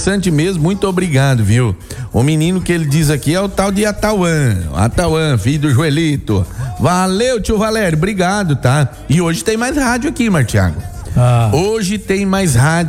interessante mesmo, muito obrigado, viu? O menino que ele diz aqui é o tal de Atauã, filho do Joelito. Valeu, tio Valério, obrigado, tá? E hoje tem mais rádio aqui, Martiago. Hoje tem mais rádio